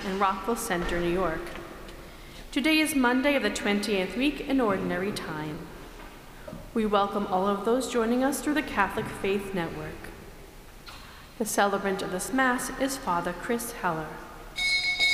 in Rockville Center, New York. Today is Monday of the 20th week in Ordinary Time. We welcome all of those joining us through the Catholic Faith Network. The celebrant of this Mass is Father Chris Heller.